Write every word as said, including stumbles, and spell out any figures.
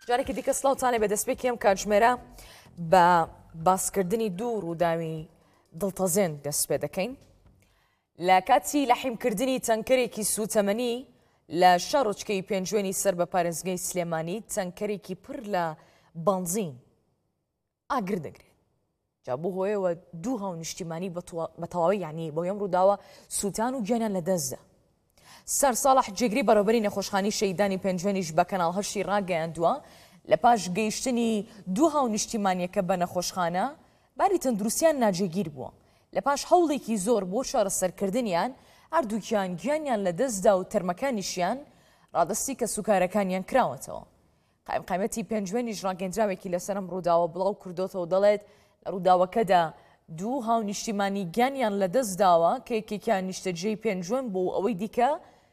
جارێکی دیکە سڵاوتانێ بە دەستپێکیم کاتژمێرە بە باسکردنی دوو ڕووداوی دڵتەزێن دەست پێ دەکەین لە کاتی لەحیمکردنی تەنکەرێکی سوتەمەنی لە شەڕۆچکەی پێنجوێنی سەر بە پارێزگای سلێمانی تەنکەرێکی پڕ لە بەنزین ئاگر دەگرێت. جا بۆ هۆیەوە دوو هاو نیشتیمانی بە تەواوی یعنی بۆ یەم ڕووداوە سووتان و گیانیان لە دەستدا. سەر ساڵح جێگری بەڕێوەبەری نەخۆشخانەی شەیدانی پێنجوێنیش بە کەناڵ هەشتی ڕاگەیاندووە لە پاش گەیشتنی دوو هاو نیشتیمانیەکە بە نەخۆشخانە باری تەندروستیان ناجێگیر بووە. لە پاش هەوڵێکی زۆر بۆ چارەسەرکردنیان هەردووکیان گیانیان لە دەستدا و تەرمەکانیشیان ڕادستی کە سوکارەکانیان کراوەتەوە. قایم قایمەتی پێنجوێنیش ڕاگەندراوێکی لەسەرم ڕووداوە بڵاو کردوتەوە دەڵێت لە ڕووداوەکەدا دوو هاو نیشتیمانی گیانیان لە دەستداوە کە یەکێکیان نیشتەجێی پێنجوێن بۆ ئەوەی دیکە